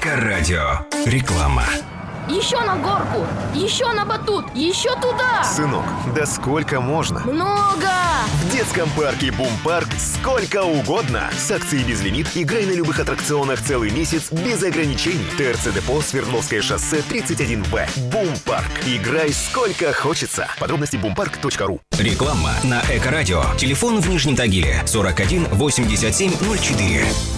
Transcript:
Эко-радио. Реклама. Еще на горку, еще на батут, еще туда. Сынок, да сколько можно? Много. В детском парке Бум-парк сколько угодно. С акцией «Безлимит» играй на любых аттракционах целый месяц без ограничений. ТРЦ Депо, Свердловское шоссе, 31Б. Бум-парк. Играй сколько хочется. Подробности bumpark.ru. Реклама на Эко-радио. Телефон в Нижнем Тагиле 41 87 04.